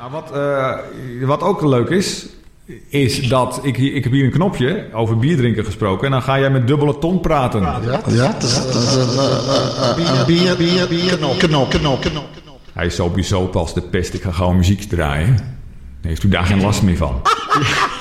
Nou, wat ook leuk is dat ik heb hier een knopje over bier drinken gesproken. En dan ga jij met dubbele tong praten. Ja, knop. Hij is sowieso als de pest. Ik ga gewoon muziek draaien. Dan heeft u daar geen last meer van.